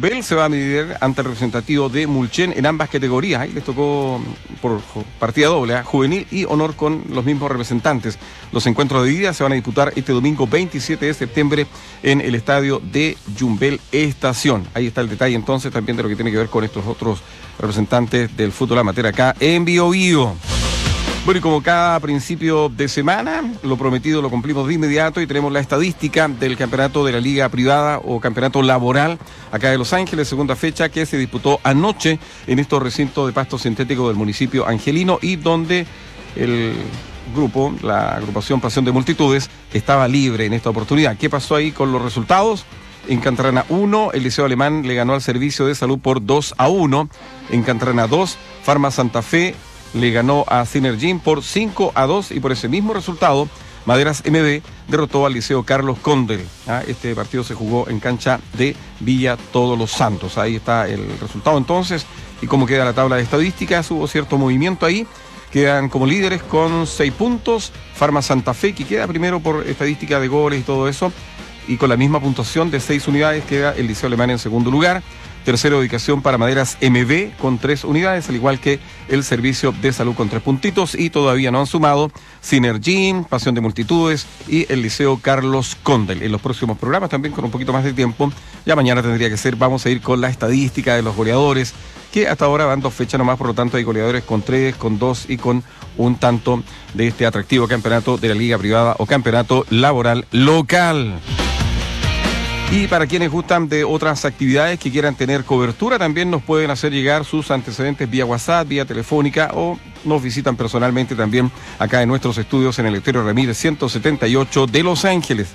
Yumbel se va a medir ante el representativo de Mulchen en ambas categorías. Ahí les tocó por partida doble, juvenil y honor con los mismos representantes. Los encuentros de ida se van a disputar este domingo 27 de septiembre en el estadio de Yumbel Estación. Ahí está el detalle entonces también de lo que tiene que ver con estos otros representantes del fútbol amateur acá en Biobío. Bueno, y como cada principio de semana, lo prometido lo cumplimos de inmediato y tenemos la estadística del campeonato de la Liga Privada o campeonato laboral acá de Los Ángeles, segunda fecha que se disputó anoche en estos recintos de pasto sintético del municipio angelino y donde el grupo, la agrupación Pasión de Multitudes, estaba libre en esta oportunidad. ¿Qué pasó ahí con los resultados? En Cantarana 1, el Liceo Alemán le ganó al Servicio de Salud por 2-1. En Cantarana 2, Farma Santa Fe le ganó a Synergym por 5-2 y por ese mismo resultado, Maderas MB derrotó al Liceo Carlos Condel. Este partido se jugó en cancha de Villa Todos los Santos. Ahí está el resultado entonces y cómo queda la tabla de estadísticas. Hubo cierto movimiento ahí. Quedan como líderes con 6 puntos. Farma Santa Fe, que queda primero por estadística de goles y todo eso. Y con la misma puntuación de 6 unidades queda el Liceo Alemán en segundo lugar. Tercera ubicación para Maderas MB con 3 unidades, al igual que el Servicio de Salud con 3 puntitos. Y todavía no han sumado Synergym, Pasión de Multitudes y el Liceo Carlos Condel. En los próximos programas, también con un poquito más de tiempo, ya mañana tendría que ser, vamos a ir con la estadística de los goleadores, que hasta ahora van 2 fechas nomás, por lo tanto hay goleadores con 3, con 2 y con un tanto de este atractivo campeonato de la Liga Privada o campeonato laboral local. Y para quienes gustan de otras actividades que quieran tener cobertura, también nos pueden hacer llegar sus antecedentes vía WhatsApp, vía telefónica o nos visitan personalmente también acá en nuestros estudios en el Eleuterio Ramírez 178 de Los Ángeles.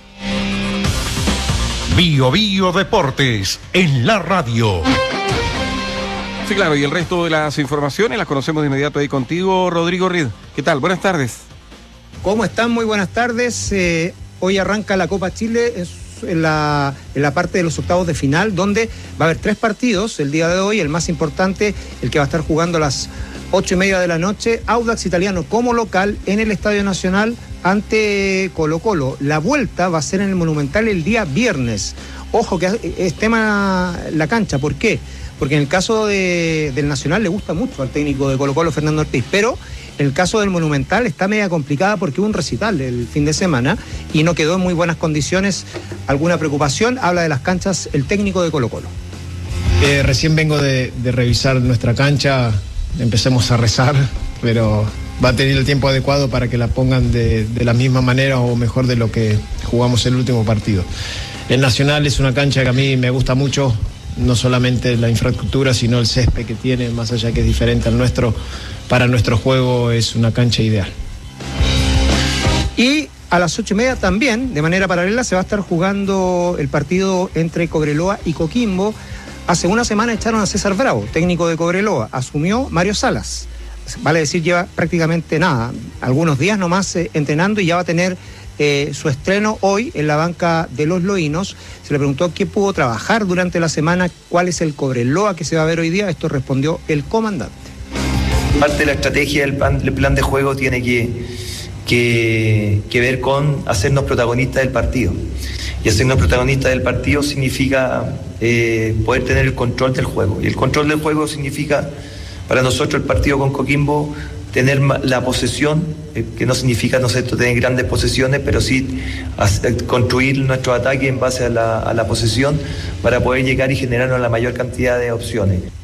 Biobío Deportes en la radio. Sí, claro, y el resto de las informaciones las conocemos de inmediato ahí contigo, Rodrigo Reed. ¿Qué tal? Buenas tardes. ¿Cómo están? Muy buenas tardes. Hoy arranca la Copa Chile en la parte de los octavos de final, donde va a haber 3 partidos el día de hoy. El más importante, el que va a estar jugando a las 8:30 de la noche, Audax Italiano como local en el Estadio Nacional ante Colo-Colo. La vuelta va a ser en el Monumental el día viernes. Ojo que es tema la cancha. ¿Por qué? Porque en el caso del Nacional le gusta mucho al técnico de Colo-Colo, Fernando Ortiz, pero en el caso del Monumental está media complicada porque hubo un recital el fin de semana y no quedó en muy buenas condiciones. ¿Alguna preocupación? Habla de las canchas el técnico de Colo-Colo. Recién vengo de revisar nuestra cancha, empecemos a rezar, pero va a tener el tiempo adecuado para que la pongan de la misma manera o mejor de lo que jugamos el último partido. El Nacional es una cancha que a mí me gusta mucho, no solamente la infraestructura, sino el césped que tiene, más allá que es diferente al nuestro. Para nuestro juego es una cancha ideal. Y a las 8:30 también, de manera paralela, se va a estar jugando el partido entre Cobreloa y Coquimbo. Hace una semana echaron a César Bravo, técnico de Cobreloa. Asumió Mario Salas. Vale decir, lleva prácticamente nada, algunos días nomás entrenando y ya va a tener su estreno hoy en la banca de los Loínos. Se le preguntó qué pudo trabajar durante la semana, cuál es el Cobreloa que se va a ver hoy día. Esto respondió el comandante. Parte de la estrategia del plan de juego tiene que ver con hacernos protagonistas del partido. Y hacernos protagonistas del partido significa poder tener el control del juego. Y el control del juego significa, para nosotros, el partido con Coquimbo, tener la posesión, que no significa, ¿no es cierto?, tener grandes posesiones, pero sí construir nuestro ataque en base a la posesión para poder llegar y generarnos la mayor cantidad de opciones.